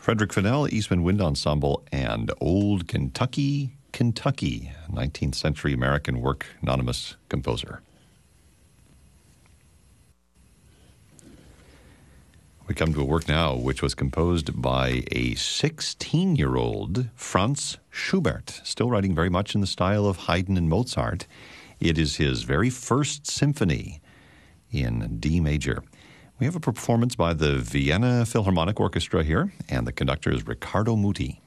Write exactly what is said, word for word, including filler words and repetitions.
Frederick Fennell, Eastman Wind Ensemble, and Old Kentucky, Kentucky, nineteenth century American work, anonymous composer. We come to a work now which was composed by a sixteen-year-old Franz Schubert, still writing very much in the style of Haydn and Mozart. It is his very first symphony in D major. We have a performance by the Vienna Philharmonic Orchestra here, and the conductor is Riccardo Muti.